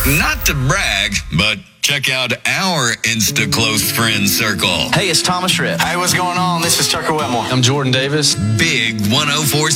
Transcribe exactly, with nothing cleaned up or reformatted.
Not to brag, but check out our Insta Close Friend Circle. Hey, it's Thomas Rhett. Hey, what's going on? This is Tucker Wetmore. I'm Jordan Davis. Big one oh four